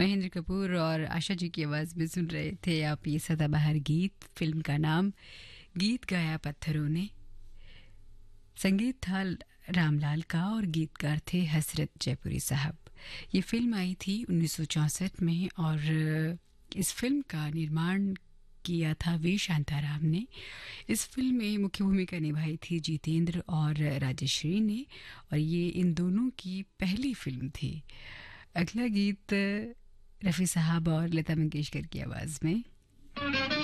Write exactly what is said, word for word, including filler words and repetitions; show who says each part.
Speaker 1: महेंद्र कपूर और आशा जी की आवाज़ में सुन रहे थे आप ये सदाबहार गीत। फिल्म का नाम गीत गाया पत्थरों ने। संगीत था रामलाल का और गीतकार थे हसरत जयपुरी साहब। ये फिल्म आई थी उन्नीस सौ चौंसठ में और इस फिल्म का निर्माण किया था वी शांताराम ने। इस फिल्म में मुख्य भूमिका निभाई थी जितेंद्र और राजश्री ने और ये इन दोनों की पहली फिल्म थी। अगला गीत रफ़ी साहब और लता मंगेशकर की आवाज़ में।